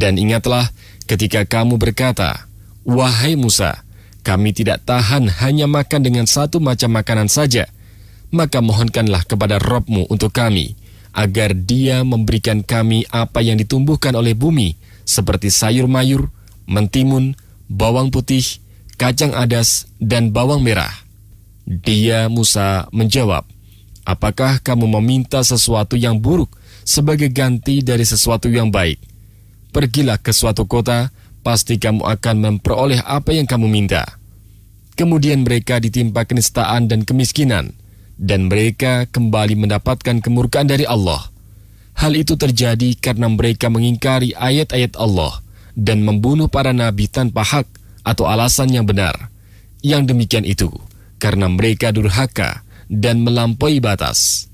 Dan ingatlah ketika kamu berkata, "Wahai Musa, kami tidak tahan hanya makan dengan satu macam makanan saja. Maka mohonkanlah kepada Rabb-Mu untuk kami, agar Dia memberikan kami apa yang ditumbuhkan oleh bumi, seperti sayur mayur, mentimun, bawang putih, kacang adas, dan bawang merah." Dia, Musa, menjawab, "Apakah kamu meminta sesuatu yang buruk sebagai ganti dari sesuatu yang baik? Pergilah ke suatu kota, pasti kamu akan memperoleh apa yang kamu minta." Kemudian mereka ditimpa kenistaan dan kemiskinan, dan mereka kembali mendapatkan kemurkaan dari Allah. Hal itu terjadi karena mereka mengingkari ayat-ayat Allah dan membunuh para nabi tanpa hak atau alasan yang benar. Yang demikian itu karena mereka durhaka dan melampaui batas.